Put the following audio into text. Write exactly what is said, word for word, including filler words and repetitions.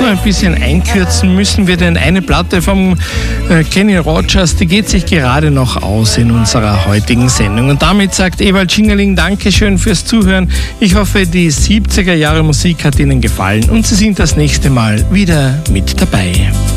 ein bisschen einkürzen müssen wir, denn eine Platte vom äh, Kenny Rogers, die geht sich gerade noch aus in unserer heutigen Sendung. Und damit sagt Ewald Schingerling Dankeschön fürs Zuhören. Ich hoffe, die siebziger Jahre Musik hat Ihnen gefallen und Sie sind das nächste Mal wieder mit dabei.